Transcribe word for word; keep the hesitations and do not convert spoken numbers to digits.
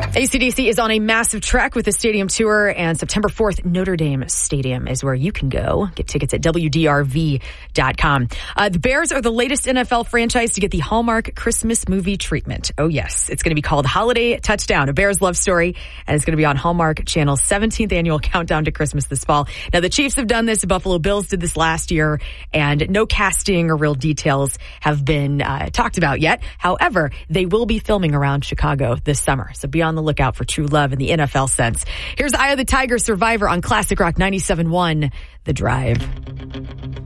A C D C is on a massive trek with the stadium tour, and September fourth, Notre Dame Stadium is where you can go. Get tickets at W D R V dot com. Uh, the Bears are the latest N F L franchise to get the Hallmark Christmas movie treatment. Oh, yes. It's going to be called Holiday Touchdown, a Bears love story, and it's going to be on Hallmark Channel's seventeenth annual countdown to Christmas this fall. Now, the Chiefs have done this. The Buffalo Bills did this last year, and no casting or real details have been uh, talked about yet. However, they will be filming around Chicago this summer, so be on the look out for true love in the N F L sense. Here's Eye of the Tiger, Survivor on Classic Rock ninety-seven point one, The Drive.